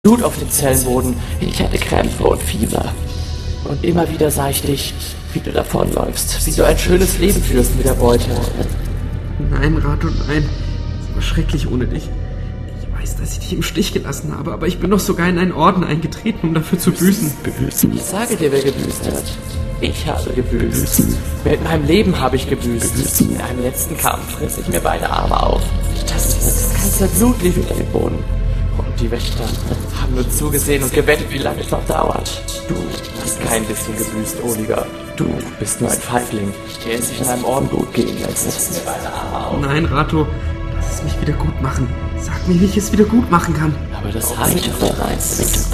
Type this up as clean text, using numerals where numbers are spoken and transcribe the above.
Blut auf dem Zellenboden. Ich hatte Krämpfe und Fieber. Und immer wieder sah ich dich, wie du davonläufst, wie du ein schönes Leben führst mit der Beute. Nein, Rato, nein. Es war schrecklich ohne dich. Ich weiß, dass ich dich im Stich gelassen habe, aber ich bin doch sogar in einen Orden eingetreten, um dafür zu büßen. Ich sage dir, wer gebüßt hat. Ich habe gebüßt. Mit meinem Leben habe ich gebüßt. In einem letzten Kampf riss ich mir beide Arme auf. Das ganze Blut lief über den Boden. Und die Wächter haben nur zugesehen und gewettet, wie lange es noch dauert. Du hast kein bisschen gebüßt, Oliger. Du bist nur ein Feigling, der es sich in einem Orden gut gehen lässt. Nein, Rato, lass es mich wieder gut machen. Sag mir, wie ich es wieder gut machen kann. Aber das habe ich doch bereits.